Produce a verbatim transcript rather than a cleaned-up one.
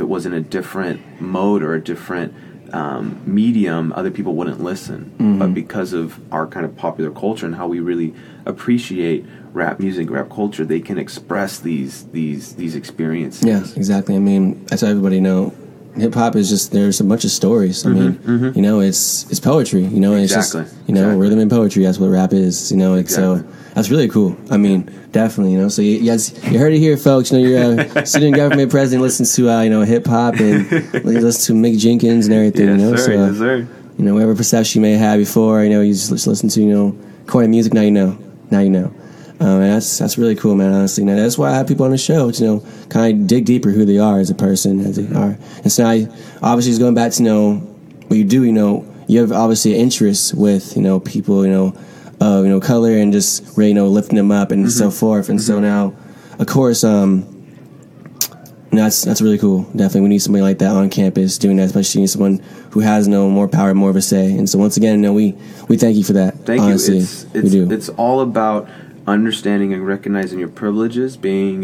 if it was in a different mode or a different um, medium, other people wouldn't listen. Mm-hmm. But because of our kind of popular culture and how we really appreciate rap music, rap culture, they can express these these these experiences. Yeah, exactly. I mean, as everybody know, hip hop is just, there's a bunch of stories. I mm-hmm, mean, mm-hmm. you know, it's it's poetry. You know, exactly. it's just, you know, exactly. rhythm and poetry. That's what rap is. You know, like, exactly. so that's really cool. I mean, definitely. You know, so you, you guys, you heard it here, folks. You know, your uh, student government president listens to uh, you know, hip hop and listens to Mick Jenkins and everything. Yes, you know, sir, so uh, yes, sir. you know, whatever perception you may have before, you know, you just listen to, you know, Corey music. Now you know. Now you know. Um, and that's that's really cool, man, honestly. Now, that's why I have people on the show to, you know, kind of dig deeper who they are as a person, as they are. And so I, obviously, it's going back to, you know, what you do, you know, you have obviously an interest with, you know, people, you know, of, you know, color and just really, you know, lifting them up and mm-hmm. so forth. And mm-hmm. so now, of course, um, you know, that's, that's really cool. Definitely, we need somebody like that on campus doing that, especially someone who has, you know, more power, more of a say. And so once again, you know, we, we thank you for that. Thank honestly, you. It's, it's, we do. It's all about understanding and recognizing your privileges, being